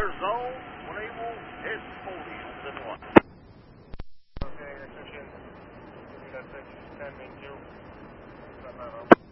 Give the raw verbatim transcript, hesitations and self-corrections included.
Zone, label is forty on one. Okay, extension. That's it. ten, thank you.